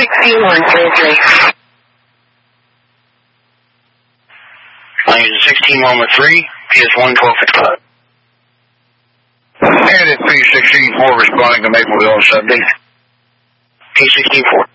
16133. I need 16-113, PS1-1255. And it's P-16-4 responding to Mapleville subject. P-16-4.